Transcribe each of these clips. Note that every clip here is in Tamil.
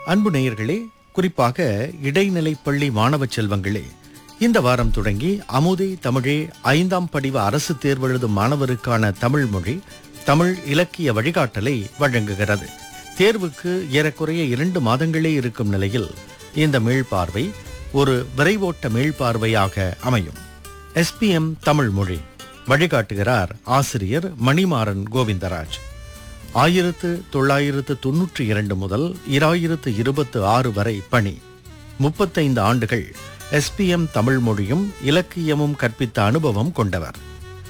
அன்பு நேயர்களே, குறிப்பாக இடைநிலை பள்ளி மாணவ செல்வங்களே, இந்த வாரம் தொடங்கி அமுதே தமிழே 5ஆம் படிவ அரசு தேர்வெழுதும் மாணவருக்கான தமிழ் மொழி தமிழ் இலக்கிய வழிகாட்டலை வழங்குகிறது. தேர்வுக்கு ஏறக்குறைய 2 மாதங்களே இருக்கும் நிலையில் இந்த மீள்பார்வை ஒரு விரைவோட்ட மீள்பார்வையாக அமையும். எஸ்பிஎம் தமிழ் மொழி வழிகாட்டுகிறார் ஆசிரியர் மணிமாறன் கோவிந்தராஜ். 1992 முதல் 2026 வரை பணி, 35 ஆண்டுகள் எஸ்பிஎம் தமிழ் மொழியும் இலக்கியமும் கற்பித்த அனுபவம் கொண்டவர்.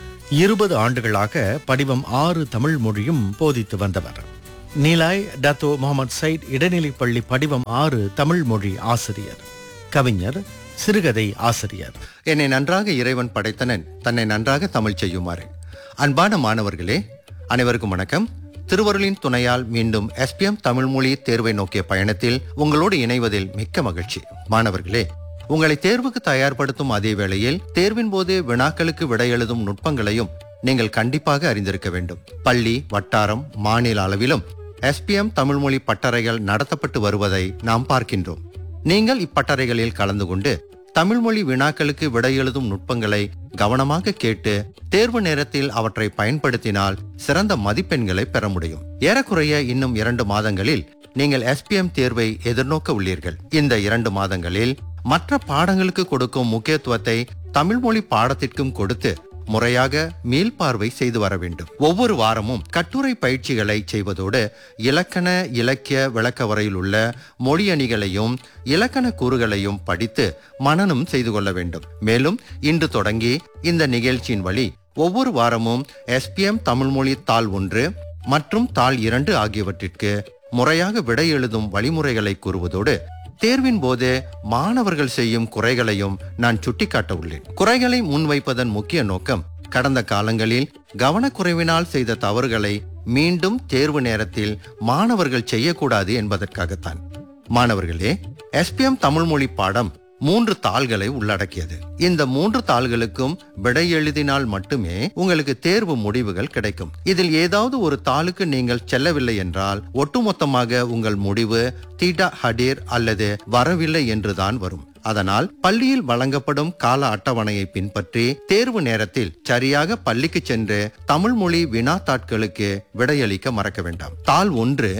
20 ஆண்டுகளாக படிவம் 6 தமிழ் மொழியும் போதித்து வந்தவர். நீலாய் டத்தோ முகமது சைட் இடைநிலைப்பள்ளி படிவம் 6 தமிழ் மொழி ஆசிரியர், கவிஞர், சிறுகதை ஆசிரியர். என்னை நன்றாக இறைவன் படைத்தனன், தன்னை நன்றாக தமிழ் செய்யுமாறு. அன்பான மாணவர்களே, அனைவருக்கும் வணக்கம். திருவருளின் துணையால் மீண்டும் எஸ்பிஎம் தமிழ் மொழி தேர்வை நோக்கிய பயணத்தில் உங்களோடு இணைவதில் மிக்க மகிழ்ச்சி. மாணவர்களே, உங்களை தேர்வுக்கு தயார்படுத்தும் அதே வேளையில் தேர்வின் போது வினாக்களுக்கு விடை எழுதும் நுட்பங்களையும் நீங்கள் கண்டிப்பாக அறிந்திருக்க வேண்டும். பள்ளி, வட்டாரம், மாநில அளவிலும் எஸ்பிஎம் தமிழ் மொழி பட்டறைகள் நடத்தப்பட்டு வருவதை நாம் பார்க்கின்றோம். நீங்கள் இப்பட்டறைகளில் கலந்து கொண்டு தமிழ் மொழி வினாக்களுக்கு விடை எழுதும் நுட்பங்களை கவனமாக கேட்டு தேர்வு நேரத்தில் அவற்றை பயன்படுத்தினால் சிறந்த மதிப்பெண்களை பெற முடியும். ஏறக்குறைய இன்னும் 2 மாதங்களில் நீங்கள் எஸ்பிஎம் தேர்வை எதிர்நோக்க உள்ளீர்கள். இந்த 2 மாதங்களில் மற்ற பாடங்களுக்கு கொடுக்கும் முக்கியத்துவத்தை தமிழ் மொழி பாடத்திற்கும் கொடுத்து முறையாக மீள்பார்வை செய்து வர வேண்டும். ஒவ்வொரு வாரமும் கட்டுரை பயிற்சிகளை செய்வதோடு இலக்கண இலக்கிய விளக்க வரையில் உள்ள மொழி அணிகளையும் இலக்கண கூறுகளையும் படித்து மனனம் செய்து கொள்ள வேண்டும். மேலும் இன்று தொடங்கி இந்த நிகழ்ச்சியின் வழி ஒவ்வொரு வாரமும் எஸ்பிஎம் தமிழ் மொழி தாள் 1 மற்றும் தாள் 2 ஆகியவற்றிற்கு முறையாக விடை எழுதும் வழிமுறைகளை கூறுவதோடு தேர்வின் போது மாணவர்கள் செய்யும் குறைகளையும் நான் சுட்டிக்காட்ட உள்ளேன். குறைகளை முன்வைப்பதன் முக்கிய நோக்கம் கடந்த காலங்களில் கவனக்குறைவினால் செய்த தவறுகளை மீண்டும் தேர்வு நேரத்தில் மாணவர்கள் செய்யக்கூடாது என்பதற்காகத்தான். மாணவர்களே, எஸ்பிஎம் தமிழ் மொழி பாடம் 3 தாள்களை உள்ளடக்கியது. இந்த 3 தாள்களுக்கும் விடை எழுதினால் மட்டுமே உங்களுக்கு தேர்வு முடிவுகள் கிடைக்கும். இதில் ஏதாவது ஒரு தாளுக்கு நீங்கள் செல்லவில்லை என்றால் ஒட்டுமொத்தமாக உங்கள் முடிவு தீட்டா ஹடீர் அல்லது வரவில்லை என்றுதான் வரும். அதனால் பள்ளியில் வழங்கப்படும் கால அட்டவணையை பின்பற்றி தேர்வு நேரத்தில் சரியாக பள்ளிக்கு சென்று தமிழ் மொழி வினாத்தாட்களுக்கு விடையளிக்க மறக்க வேண்டாம். தாள் 1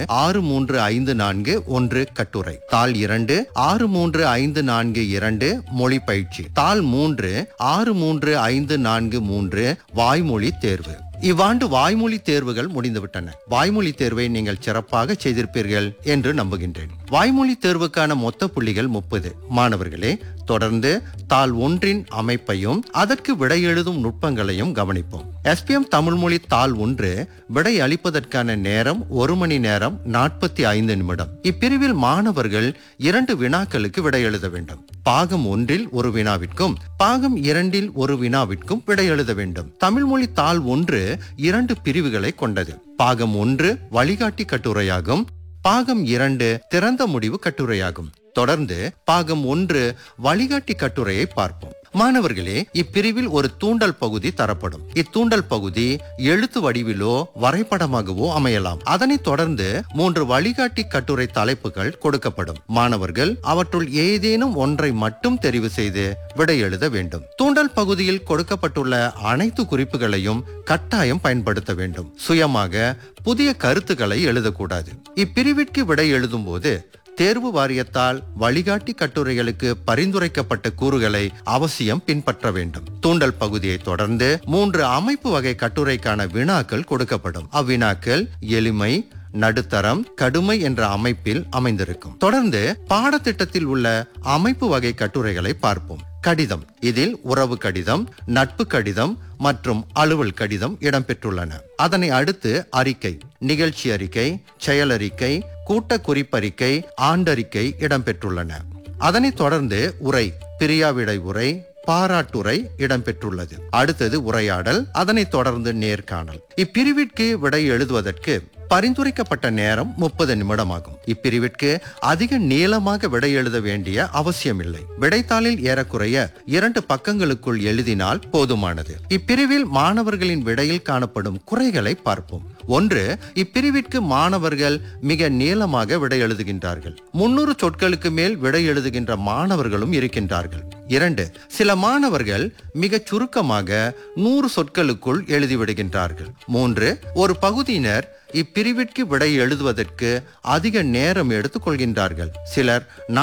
63541 கட்டுரை, தாள் 2 63542 மொழி பயிற்சி, தாள் 3 63543 வாய்மொழி தேர்வு. இவ்வாண்டு வாய்மொழி தேர்வுகள் முடிந்துவிட்டன. வாய்மொழி தேர்வை நீங்கள் சிறப்பாக செய்திருப்பீர்கள் என்று நம்புகின்றேன். வாய்மொழி தேர்வுக்கான மொத்த புள்ளிகள் 30. மாணவர்களே, தொடர்ந்து தாள் 1 அமைப்பையும் அதற்கு விடை எழுதும் நுட்பங்களையும் கவனிப்போம். எஸ்பிஎம் தமிழ் மொழி தாள் 1 விடை அளிப்பதற்கான நேரம் 1 மணி நேரம் 45 நிமிடம். இப்பிரிவில் மாணவர்கள் 2 வினாக்களுக்கு விடை எழுத வேண்டும். பாகம் 1 ஒரு வினாவிற்கும் பாகம் 2 ஒரு வினாவிற்கும் விடை எழுத வேண்டும். தமிழ் மொழி தாள் 1 2 பிரிவுகளை கொண்டது. பாகம் 1 வழிகாட்டி கட்டுரையாகும். பாகம் 2 திறந்த முடிவு கட்டுரையாகும். தொடர்ந்து பாகம் 1 வழிகாட்டி கட்டுரையை பார்ப்போம். மாணவர்களே, இப்பிரிவில் ஒரு தூண்டல் பகுதி தரப்படும். இத்தூண்டல் பகுதி எழுத்து வடிவிலோ வரைபடமாகவோ அமையலாம். அதனைத் தொடர்ந்து 3 வழிகாட்டி கட்டுரை தலைப்புகள் கொடுக்கப்படும். மாணவர்கள் அவற்றுள் ஏதேனும் ஒன்றை மட்டும் தெரிவு செய்து விடை எழுத வேண்டும். தூண்டல் பகுதியில் கொடுக்கப்பட்டுள்ள அனைத்து குறிப்புகளையும் கட்டாயம் பயன்படுத்த வேண்டும். சுயமாக புதிய கருத்துக்களை எழுதக்கூடாது. இப்பிரிவிற்கு விடை எழுதும் போது தேர்வு வாரியத்தால் வழிகாட்டி கட்டுரைகளுக்கு பரிந்துரைக்கப்பட்ட கூறுகளை அவசியம் பின்பற்ற வேண்டும். தூண்டல் பகுதியை தொடர்ந்து 3 அமைப்பு வகை கட்டுரைக்கான வினாக்கள் கொடுக்கப்படும். அவ்வினாக்கள் எளிமை, நடுத்தரம், கடுமை என்ற அமைப்பில் அமைந்திருக்கும். தொடர்ந்து பாடத்திட்டத்தில் உள்ள அமைப்பு வகை கட்டுரைகளை பார்ப்போம். கடிதம், இதில் உறவு கடிதம், நட்பு கடிதம் மற்றும் அலுவல் கடிதம் இடம்பெற்றுள்ளன. அதனை அடுத்து அறிக்கை, நிகழ்ச்சி அறிக்கை, செயலறிக்கை, கூட்ட குறிப்பறிக்கை, ஆண்டறிக்கை இடம்பெற்றுள்ளன. அதனைத் தொடர்ந்து உரை, பிரியாவிடை உரை, பாராட்டுரை இடம்பெற்றுள்ளது. அடுத்தது உரையாடல், அதனைத் தொடர்ந்து நேர்காணல். இப்பிரிவிற்கு விடை எழுதுவதற்கு பரிந்துரைக்கப்பட்ட நேரம் 30 நிமிடமாகும். இப்பிரிவிற்கு அதிக நீளமாக விடை எழுத வேண்டிய அவசியமில்லை. விடைத்தாளில் ஏறக்குறைய 2 பக்கங்களுக்குள் எழுதினால் போதுமானது. இப்பிரிவில் மாணவர்களின் விடையில் காணப்படும் குறைகளை பார்ப்போம். 1. இப்பிரிவிற்கு மாணவர்கள் மிக நீளமாக விடை எழுதுகின்றார்கள். 300 சொற்களுக்கு மேல் விடை எழுதுகின்ற மாணவர்களும் இருக்கின்றார்கள். 2. சில மாணவர்கள் மிக சுருக்கமாக 100 சொற்களுக்குள் எழுதிவிடுகின்றார்கள். 3. ஒரு பகுதியினர் இப்பிரிவிற்கு விடை எழுதுவதற்கு அதிக நேரம் எடுத்துக் கொள்கின்றார்கள். சிலர்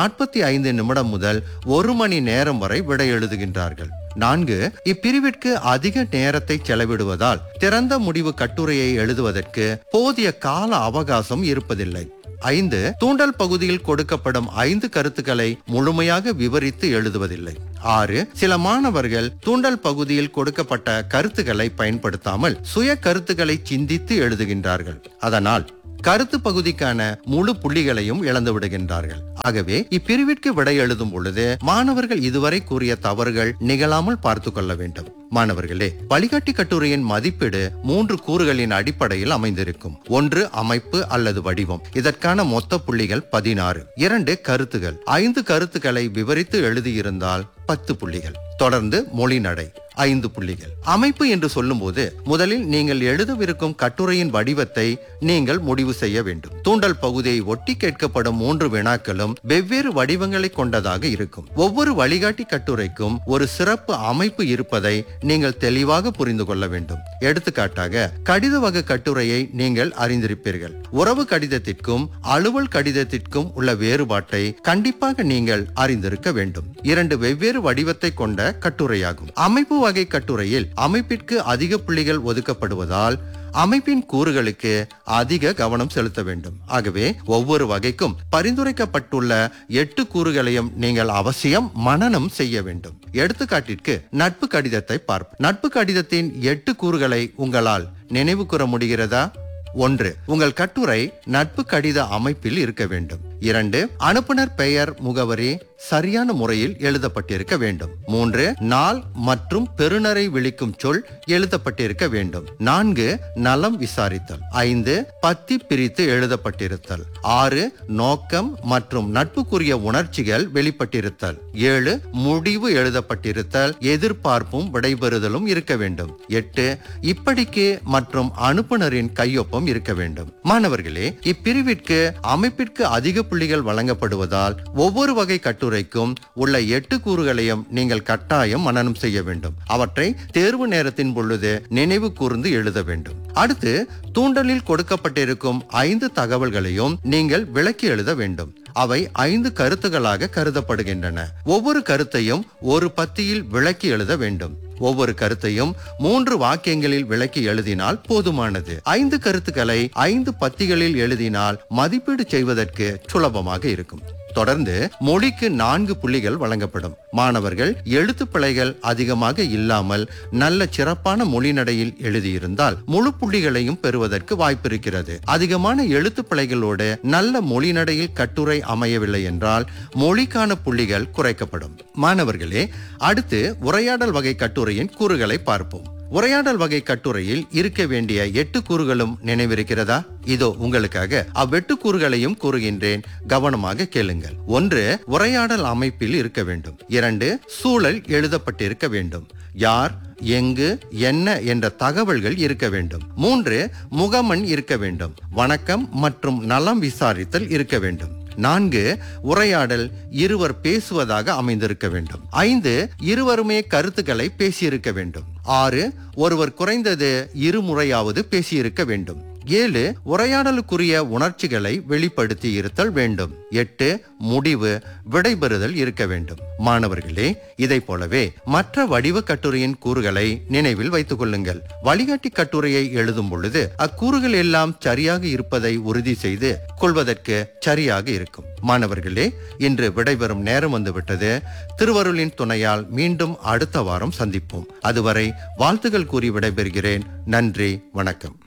45 நிமிடம் முதல் 1 மணி நேரம் வரை விடை எழுதுகின்றார்கள். 4. இப்பிரிவிற்கு அதிக நேரத்தை செலவிடுவதால் திறந்த முடிவு கட்டுரையை எழுதுவதற்கு போதிய கால அவகாசம் இருப்பதில்லை. 5. தூண்டல் பகுதியில் கொடுக்கப்படும் 5 கருத்துக்களை முழுமையாக விவரித்து எழுதுவதில்லை. 6. சில மாணவர்கள் தூண்டல் பகுதியில் கொடுக்கப்பட்ட கருத்துக்களை பயன்படுத்தாமல் சுய கருத்துக்களை சிந்தித்து எழுதுகின்றார்கள். அதனால் கருத்து பகுதிக்கான முழு புள்ளிகளையும் இழந்து விடுகின்றார்கள். ஆகவே இப்பிரிவிற்கு விடை எழுதும் பொழுது மாணவர்கள் இதுவரை கூறிய தவறுகள் நிகழாமல் பார்த்து கொள்ள வேண்டும். மாணவர்களே, வழிகாட்டி கட்டுரையின் மதிப்பீடு 3 கூறுகளின் அடிப்படையில் அமைந்திருக்கும். 1. அமைப்பு அல்லது வடிவம். இதற்கான மொத்த புள்ளிகள் 16. 2. கருத்துகள். 5 கருத்துக்களை விவரித்து எழுதியிருந்தால் 10 புள்ளிகள். தொடர்ந்து மொழி நடை 5 புள்ளிகள். அமைப்பு என்று சொல்லும் போது முதலில் நீங்கள் எழுதவிருக்கும் கட்டுரையின் வடிவத்தை நீங்கள் முடிவு செய்ய வேண்டும். தூண்டல் பகுதியை ஒட்டி கேட்கப்படும் 3 வினாக்களும் வெவ்வேறு வடிவங்களை கொண்டதாக இருக்கும். ஒவ்வொரு வழிகாட்டி கட்டுரைக்கும் ஒரு சிறப்பு அமைப்பு இருப்பதை நீங்கள் தெளிவாக புரிந்து கொள்ள வேண்டும். எடுத்துக்காட்டாக, கடித வகை கட்டுரையை நீங்கள் அறிந்திருப்பீர்கள். உறவு கடிதத்திற்கும் அலுவல் கடிதத்திற்கும் உள்ள வேறுபாட்டை கண்டிப்பாக நீங்கள் அறிந்திருக்க வேண்டும். 2 வெவ்வேறு வடிவத்தை கொண்ட கட்டுரையாகும். அமைப்பு வகை கட்டுரையில் அமைப்பிற்கு அதிக புள்ளிகள் ஒதுக்கப்படுவதால் அமைப்பின் கூறுகளுக்கு அதிக கவனம் செலுத்த வேண்டும். ஆகவே ஒவ்வொரு வகைக்கும் பரிந்துரைக்கப்பட்டுள்ள 8 கூறுகளையும் நீங்கள் அவசியம் மனனம் செய்ய வேண்டும். எடுத்துக்காட்டிற்கு நட்பு கடிதத்தை பார்ப்போம். நட்பு கடிதத்தின் 8 கூறுகளை உங்களால் நினைவு கூற முடிகிறதா? 1. உங்கள் கட்டுரை நட்பு கடித அமைப்பில் இருக்க வேண்டும். 2. அனுப்புனர் பெயர் முகவரி சரியான முறையில் எழுதப்பட்டிருக்க வேண்டும். 3. நாள் மற்றும் பெறுநரை விளிக்கும் சொல் எழுதப்பட்டிருக்க வேண்டும். 4. நலம் விசாரித்தல். 5. பத்தி பிரித்து எழுதப்பட்டிருத்தல். 6. நோக்கம் மற்றும் நட்புக்குரிய உணர்ச்சிகள் வெளிப்பட்டிருத்தல். 7. முடிவு எழுதப்பட்டிருத்தல், எதிர்பார்ப்பும் விடைபெறுதலும் இருக்க வேண்டும். 8. இப்படிக்கு மற்றும் அனுப்புனரின் கையொப்பம் இருக்க வேண்டும். மாணவர்களே, இப்பிரிவிற்கு அமைப்பிற்கு அதிக புள்ளிகள் வழங்கப்படுவதால் ஒவ்வொரு வகை கட்டுரைக்கும் உள்ள 8 கூறுகளையும் நீங்கள் கட்டாயம் மனனம் செய்ய வேண்டும். அவற்றை தேர்வு நேரத்தின் பொழுது நினைவு கூர்ந்து எழுத வேண்டும். அடுத்து, தூண்டலில் கொடுக்கப்பட்டிருக்கும் 5 தகவல்களையும் நீங்கள் விளக்கி எழுத வேண்டும். அவை 5 கருத்துகளாக கருதப்படுகின்றன. ஒவ்வொரு கருத்தையும் ஒரு பத்தியில் விளக்கி எழுத வேண்டும். ஒவ்வொரு கருத்தையும் 3 வாக்கியங்களில் விளக்கி எழுதினால் போதுமானது. 5 கருத்துக்களை 5 பத்திகளில் எழுதினால் மதிப்பீடு செய்வதற்கு சுலபமாக இருக்கும். தொடர்ந்து மொழிக்கு 4 புள்ளிகள் வழங்கப்படும். மாணவர்கள் எழுத்து பிழைகள் அதிகமாக இல்லாமல் நல்ல சிறப்பான மொழி நடையில் எழுதியிருந்தால் முழு புள்ளிகளையும் பெறுவதற்கு வாய்ப்பிருக்கிறது. அதிகமான எழுத்து பிழைகளோடு நல்ல மொழி நடையில் கட்டுரை அமையவில்லை என்றால் மொழிக்கான புள்ளிகள் குறைக்கப்படும். மாணவர்களே, அடுத்து உரையாடல் வகை கட்டுரையின் கூறுகளை பார்ப்போம். உரையாடல் வகை கட்டுரையில் இருக்க வேண்டிய 8 கூறுகளும் நினைவிருக்கிறதா? இதோ உங்களுக்காக அவ்வெட்டு கூறுகளையும் கூறுகின்றேன், கவனமாக கேளுங்கள். 1. உரையாடல் அமைப்பில் இருக்க வேண்டும். 2. சூழல் எழுதப்பட்டிருக்க வேண்டும். யார், எங்கு, என்ன என்ற தகவல்கள் இருக்க வேண்டும். 3. முகமன் இருக்க வேண்டும். வணக்கம் மற்றும் நலம் விசாரித்தல் இருக்க வேண்டும். 4. உரையாடல் இருவர் பேசுவதாக அமைந்திருக்க வேண்டும். 5. இருவருமே கருத்துக்களை பேசியிருக்க வேண்டும். 6. ஒருவர் குறைந்தது 2 முறையாவது பேசியிருக்க வேண்டும். 7. உரையாடலுக்குரிய உணர்ச்சிகளை வெளிப்படுத்தி இருத்தல் வேண்டும். 8. முடிவு விடைபெறுதல் இருக்க வேண்டும். மாணவர்களே, இதை போலவே மற்ற வடிவ கட்டுரையின் கூறுகளை நினைவில் வைத்துக் கொள்ளுங்கள். வழிகாட்டி கட்டுரையை எழுதும் பொழுது அக்கூறுகள் எல்லாம் சரியாக இருப்பதை உறுதி செய்து கொள்வதற்கு சரியாக இருக்கும். மாணவர்களே, இன்று விடைபெறும் நேரம் வந்துவிட்டது. திருவருளின் துணையால் மீண்டும் அடுத்த வாரம் சந்திப்போம். அதுவரை வாழ்த்துகள் கூறி விடைபெறுகிறேன். நன்றி, வணக்கம்.